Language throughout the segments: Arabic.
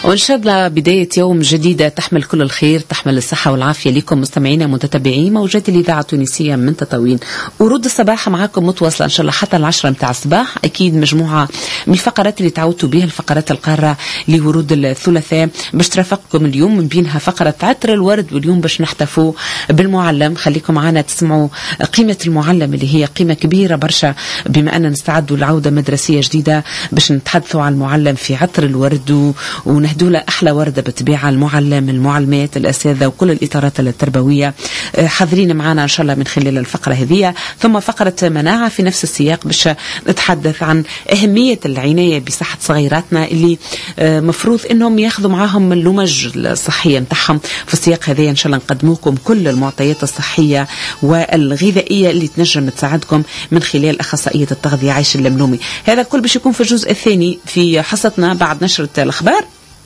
وإن شاء الله بداية يوم جديدة تحمل كل الخير، تحمل الصحة والعافية لكم مستمعينا متتبعين موجات الإذاعة التونسية من تطاوين. ورود الصباح معاكم متواصلة إن شاء الله حتى 10 متاع الصباح. أكيد مجموعة من الفقرات اللي تعودتوا بها، الفقرات القارة لورود الثلاثاء باش ترافقكم اليوم، من بينها فقرة عطر الورد، واليوم باش نحتفوا بالمعلم. خليكم معنا تسمعوا قيمة المعلم اللي هي قيمة كبيرة برشا، بما أننا نستعدوا لعودة مدرسية جديدة باش نتحدثوا عن المعلم في عطر الورد ونهدوا له أحلى وردة بالطبيعة. المعلم، المعلمات، الأساتذة وكل الإطارات التربوية حاضرين معنا إن شاء الله من خلال الفقرة هذه. ثم فقرة مناعة في نفس السياق باش نتحدث عن أهمية العناية بصحة صغيراتنا اللي مفروض إنهم ياخذوا معاهم اللمج الصحية متاعهم. في السياق هذا إن شاء الله نقدموكم كل المعطيات الصحية والغذائية اللي تنجم تساعدكم من خلال أخصائية التغذية عايش اللملومي. هذا الكل باش يكون في الجزء الثاني في حصتنا بعد نشرة الأخبار،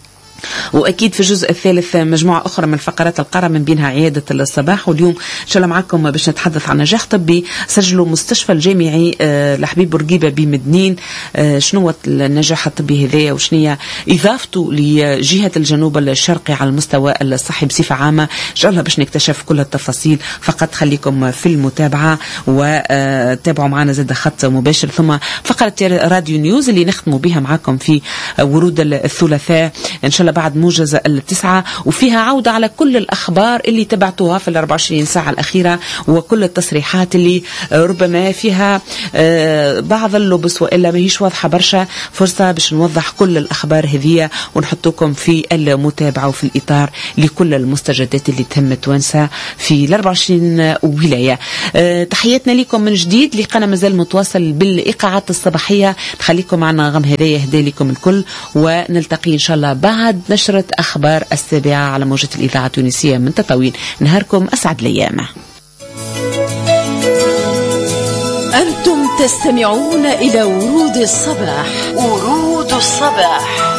وأكيد في الجزء الثالث مجموعة أخرى من الفقرات القارة من بينها عيادة الصباح. واليوم إن شاء الله معكم باش نتحدث عن نجاح طبي سجلوا مستشفى الجامعي لحبيب بورقيبة بمدنين. شنو النجاح الطبي هذايا وشنية إضافته لجهة الجنوب الشرقي على المستوى الصحي بصفة عامة؟ إن شاء الله باش نكتشف كل التفاصيل. فقط خليكم في المتابعة وتابعوا معنا زاد خط مباشر. ثم فقرة راديو نيوز اللي نختموا بها معكم في ورود الثلاثاء إن شاء الله بعد موجز 9، وفيها عودة على كل الأخبار اللي تبعتوها في 24 ساعة الأخيرة وكل التصريحات اللي ربما فيها بعض اللبس وإلا ما هيش واضحة برشا. فرصة باش نوضح كل الأخبار هذه ونحطوكم في المتابعة وفي الإطار لكل المستجدات اللي تهم توانسة في 24 ولاية. تحياتنا لكم من جديد. لقنا مازال متواصل بالإيقاعات الصباحية. خليكم معنا غم هدايا هدايا لكم الكل، ونلتقي إن شاء الله بعد نشرة أخبار 7 على موجة الإذاعة التونسية من تطاوين. نهاركم أسعد الأيام. أنتم تستمعون إلى ورود الصباح. ورود الصباح.